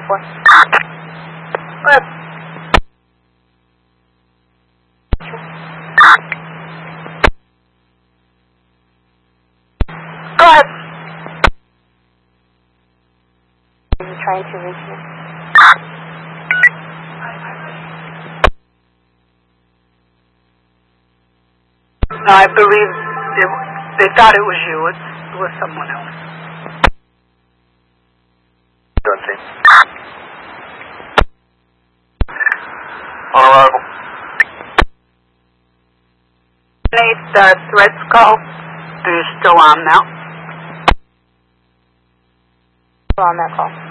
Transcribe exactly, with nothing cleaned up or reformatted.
four. Go ahead. Go ahead. Are you trying to reach me? No, I believe it, they thought it was you. It, it was someone else. Don't think. On arrival. Need the threats call. Are you still on now? Still on that call.